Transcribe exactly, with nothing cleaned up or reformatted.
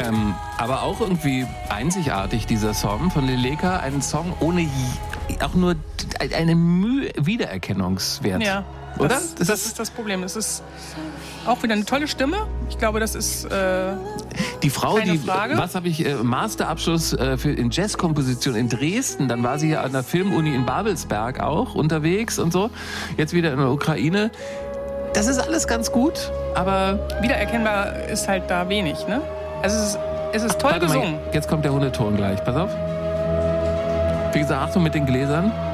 Ähm, aber auch irgendwie einzigartig, dieser Song von Leleka. Ein Song ohne je, auch nur eine Mühe Wiedererkennungswert. Ja, oder? Das, das, das ist das Problem. Es ist auch wieder eine tolle Stimme. Ich glaube, das ist äh, die Frau, keine die, Frage. was habe ich, äh, Masterabschluss äh, für, in Jazzkomposition in Dresden. Dann war sie ja an der Filmuni in Babelsberg auch unterwegs und so. Jetzt wieder in der Ukraine. Das ist alles ganz gut, aber... Wiedererkennbar ist halt da wenig, ne? Also es ist, es ist toll Warte mal, gesungen. jetzt kommt der Hundeton gleich. Pass auf. Wie gesagt, Achtung mit den Gläsern.